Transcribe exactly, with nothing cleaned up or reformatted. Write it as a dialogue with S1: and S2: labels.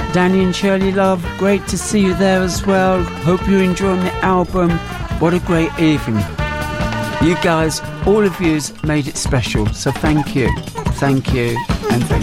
S1: Danny and Shirley Love, great to see you there as well. Hope you're enjoying the album. What a great evening. You guys, all of yous made it special, so thank you. Thank you and thank you.